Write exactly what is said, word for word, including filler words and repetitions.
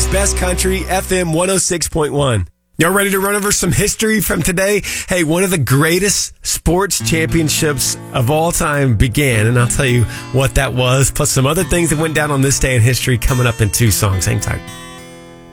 Best Country, F M one oh six point one. Y'all ready to run over some history from today? Hey, one of the greatest sports championships of all time began, and I'll tell you what that was, plus some other things that went down on this day in history coming up in two songs. Hang tight.